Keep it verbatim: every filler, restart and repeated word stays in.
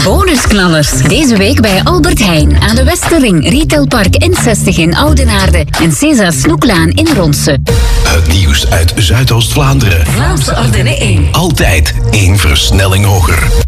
Bonusknallers. Deze week bij Albert Heijn aan de Westerring, Retailpark N zestig in Oudenaarde en César Snoeklaan in Ronsen. Het nieuws uit Zuidoost-Vlaanderen. Vlaamse Ardennen één. Altijd één versnelling hoger.